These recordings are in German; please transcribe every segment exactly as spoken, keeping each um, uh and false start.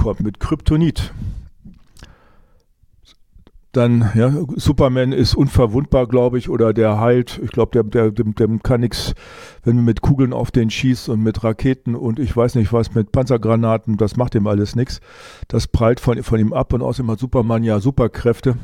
bekommt mit Kryptonit. Dann, ja, Superman ist unverwundbar, glaube ich, oder der heilt. Ich glaube, der, der, dem, dem kann nichts, wenn man mit Kugeln auf den schießt und mit Raketen und ich weiß nicht was, mit Panzergranaten, das macht ihm alles nichts. Das prallt von, von ihm ab und außerdem hat Superman ja Superkräfte.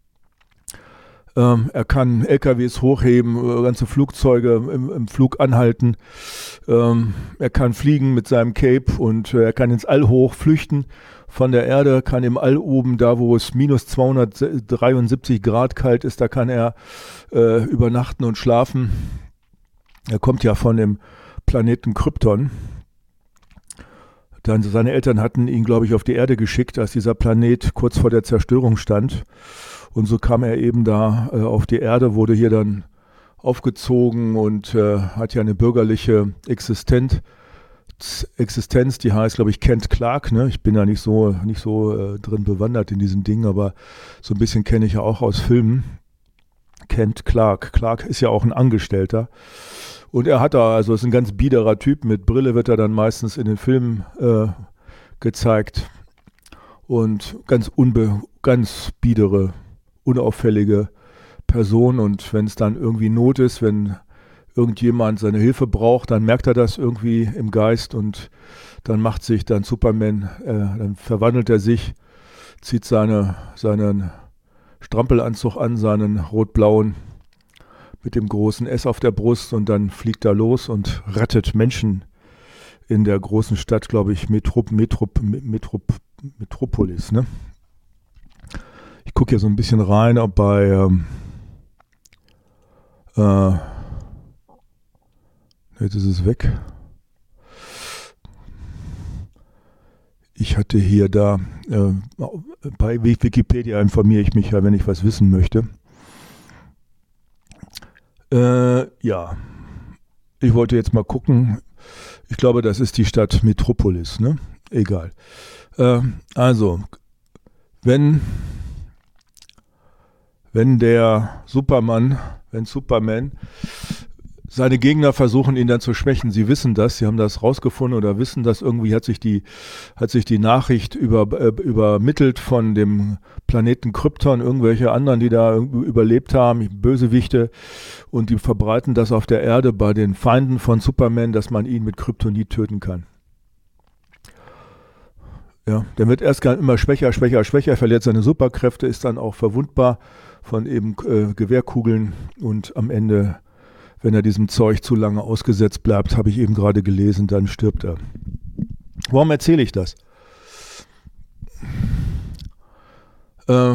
Ähm, er kann L K Ws hochheben, ganze Flugzeuge im, im Flug anhalten. Ähm, er kann fliegen mit seinem Cape und äh, er kann ins All hoch flüchten. Von der Erde kann im All oben, da wo es minus zweihundertdreiundsiebzig Grad kalt ist, da kann er äh, übernachten und schlafen. Er kommt ja von dem Planeten Krypton. Dann, seine Eltern hatten ihn, glaube ich, auf die Erde geschickt, als dieser Planet kurz vor der Zerstörung stand. Und so kam er eben da äh, auf die Erde, wurde hier dann aufgezogen und äh, hat ja eine bürgerliche Existenz. Existenz, die heißt, glaube ich, Kent Clark. Ne? Ich bin da nicht so, nicht so äh, drin bewandert in diesen Dingen, aber so ein bisschen kenne ich ja auch aus Filmen. Kent Clark. Clark ist ja auch ein Angestellter. Und er hat da, also ist ein ganz biederer Typ. Mit Brille wird er dann meistens in den Filmen äh, gezeigt. Und ganz unbe, ganz biedere, unauffällige Person. Und wenn es dann irgendwie Not ist, wenn irgendjemand seine Hilfe braucht, dann merkt er das irgendwie im Geist und dann macht sich dann Superman, äh, dann verwandelt er sich, zieht seine, seinen Strampelanzug an, seinen rot-blauen mit dem großen S auf der Brust und dann fliegt er los und rettet Menschen in der großen Stadt, glaube ich, Metrop, Metrop, Metrop, Metropolis. Ne? Ich gucke hier so ein bisschen rein, ob bei ähm, äh, jetzt ist es weg. Ich hatte hier da, äh, bei Wikipedia informiere ich mich ja, wenn ich was wissen möchte. Äh, ja, ich wollte jetzt mal gucken. Ich glaube, das ist die Stadt Metropolis, ne? Egal. Äh, also, wenn, wenn der Superman, wenn Superman seine Gegner versuchen, ihn dann zu schwächen. Sie wissen das, sie haben das rausgefunden oder wissen das. Irgendwie hat sich die, hat sich die Nachricht über, äh, übermittelt von dem Planeten Krypton, irgendwelche anderen, die da überlebt haben, Bösewichte, und die verbreiten das auf der Erde bei den Feinden von Superman, dass man ihn mit Kryptonit töten kann. Ja, der wird erst immer schwächer, schwächer, schwächer, verliert seine Superkräfte, ist dann auch verwundbar von eben äh, Gewehrkugeln und am Ende, wenn er diesem Zeug zu lange ausgesetzt bleibt, habe ich eben gerade gelesen, dann stirbt er. Warum erzähle ich das? Äh,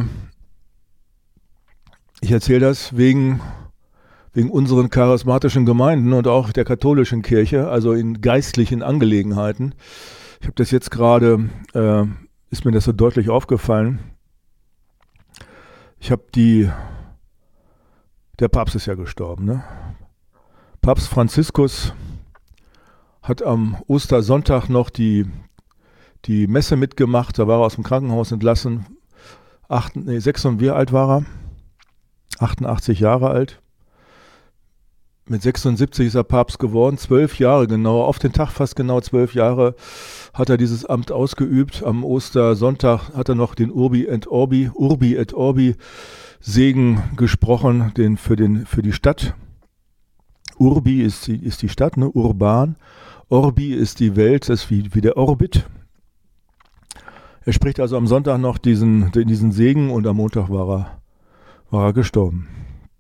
ich erzähle das wegen, wegen unseren charismatischen Gemeinden und auch der katholischen Kirche, also in geistlichen Angelegenheiten. Ich habe das jetzt gerade, äh, ist mir das so deutlich aufgefallen. Ich habe die, der Papst ist ja gestorben, ne? Papst Franziskus hat am Ostersonntag noch die, die Messe mitgemacht. Da war er aus dem Krankenhaus entlassen. Acht, nee, sechs und wie alt war er? achtundachtzig Jahre alt. Mit sechsundsiebzig ist er Papst geworden. Zwölf Jahre genau, auf den Tag fast genau zwölf Jahre hat er dieses Amt ausgeübt. Am Ostersonntag hat er noch den Urbi et Orbi, Urbi et Orbi Segen gesprochen, den für, den, für die Stadt. Urbi ist die, ist die Stadt, ne? Urban. Orbi ist die Welt, das ist wie, wie der Orbit. Er spricht also am Sonntag noch diesen, diesen Segen und am Montag war er, war er gestorben.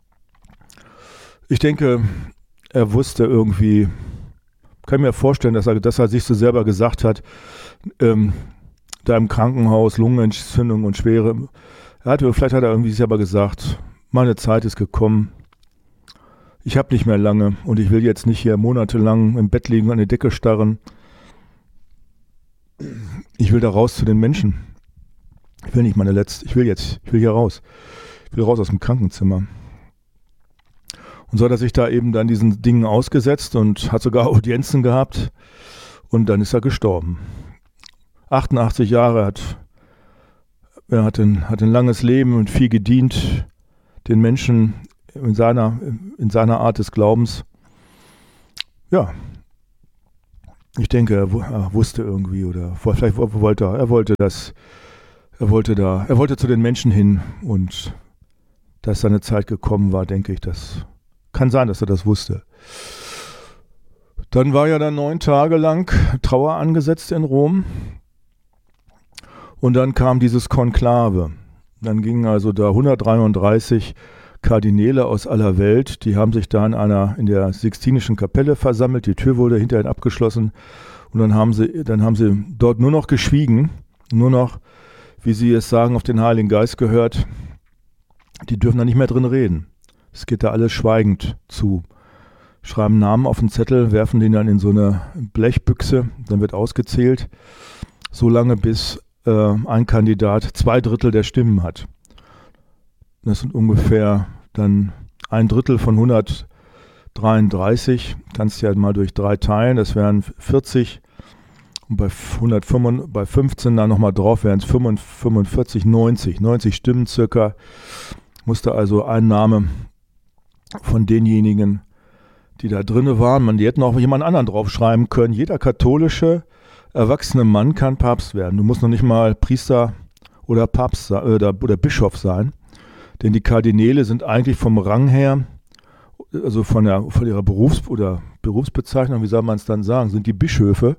Ich denke, er wusste irgendwie, kann mir vorstellen, dass er, dass er sich so selber gesagt hat, ähm, da im Krankenhaus, Lungenentzündung und schwere, er hatte, vielleicht hat er irgendwie selber gesagt, meine Zeit ist gekommen. Ich habe nicht mehr lange und ich will jetzt nicht hier monatelang im Bett liegen und an die Decke starren. Ich will da raus zu den Menschen. Ich will nicht meine letzte, ich will jetzt, ich will hier raus. Ich will raus aus dem Krankenzimmer. Und so hat er sich da eben dann diesen Dingen ausgesetzt und hat sogar Audienzen gehabt und dann ist er gestorben. achtundachtzig Jahre, hat, er hat ein, hat ein langes Leben und viel gedient den Menschen in seiner, in seiner Art des Glaubens. Ja, Ich denke, er, er wusste irgendwie oder vielleicht wollte er, er wollte das, er wollte da, er wollte zu den Menschen hin und dass seine Zeit gekommen war, denke ich, das kann sein, dass er das wusste. Dann war ja dann neun Tage lang Trauer angesetzt in Rom und dann kam dieses Konklave. Dann gingen also da hundertdreiunddreißig Kardinäle aus aller Welt, die haben sich da in einer in der Sixtinischen Kapelle versammelt, die Tür wurde hinterher abgeschlossen und dann haben sie dann haben sie dort nur noch geschwiegen, nur noch, wie sie es sagen, auf den Heiligen Geist gehört. Die dürfen da nicht mehr drin reden. Es geht da alles schweigend zu. Schreiben Namen auf den Zettel, werfen den dann in so eine Blechbüchse, dann wird ausgezählt, so lange bis äh, ein Kandidat zwei Drittel der Stimmen hat. Das sind ungefähr dann ein Drittel von hundertdreiunddreißig. Kannst du ja mal durch drei teilen, das wären vierzig. Und bei, hundertfünf, bei fünfzehn dann nochmal drauf wären es fünfundvierzig, neunzig. neunzig Stimmen circa. Musste also ein Name von denjenigen, die da drin waren, man, die hätten auch jemand anderen draufschreiben können. Jeder katholische erwachsene Mann kann Papst werden. Du musst noch nicht mal Priester oder Papst oder, oder Bischof sein. Denn die Kardinäle sind eigentlich vom Rang her, also von, der, von ihrer Berufs- oder Berufsbezeichnung, wie soll man es dann sagen, sind die Bischöfe.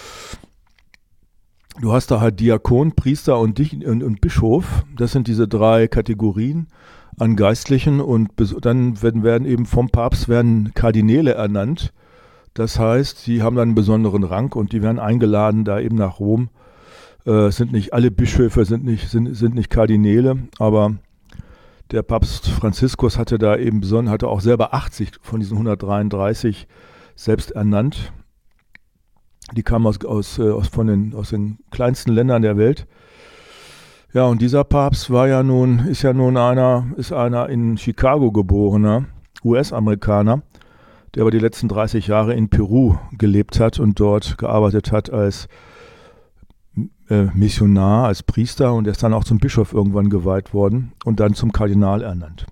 Du hast da halt Diakon, Priester und, und, und Bischof. Das sind diese drei Kategorien an Geistlichen. Und bis, dann werden, werden eben vom Papst werden Kardinäle ernannt. Das heißt, die haben dann einen besonderen Rang und die werden eingeladen da eben nach Rom. Äh, es sind nicht alle Bischöfe, sind nicht, sind, sind nicht Kardinäle, aber der Papst Franziskus hatte da eben besonders, hatte auch selber achtzig von diesen hundertdreiunddreißig selbst ernannt. Die kamen aus, aus, aus, von den, aus den kleinsten Ländern der Welt. Ja, und dieser Papst war ja nun, ist ja nun einer, ist einer in Chicago geborener U S-Amerikaner, der aber die letzten dreißig Jahre in Peru gelebt hat und dort gearbeitet hat als äh, Missionar, als Priester, und er ist dann auch zum Bischof irgendwann geweiht worden und dann zum Kardinal ernannt.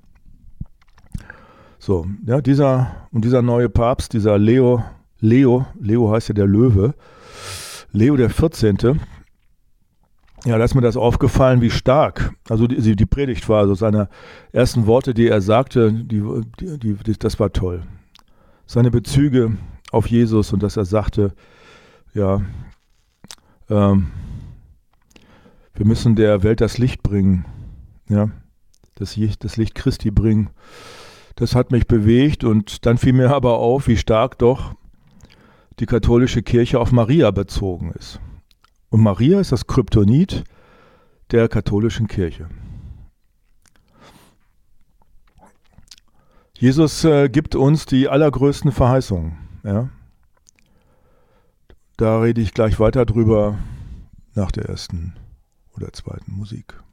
So, ja, dieser, und dieser neue Papst, dieser Leo, Leo, Leo heißt ja der Löwe, Leo der vierzehnte. Ja, da ist mir das aufgefallen, wie stark, also die, die Predigt war, also seine ersten Worte, die er sagte, die, die, die, das war toll. Seine Bezüge auf Jesus und dass er sagte, ja, ähm, wir müssen der Welt das Licht bringen, ja, das, das Licht Christi bringen. Das hat mich bewegt und dann fiel mir aber auf, wie stark doch die katholische Kirche auf Maria bezogen ist. Und Maria ist das Kryptonit der katholischen Kirche. Jesus äh, gibt uns die allergrößten Verheißungen. Ja? Da rede ich gleich weiter drüber nach der ersten oder zweiten Musik.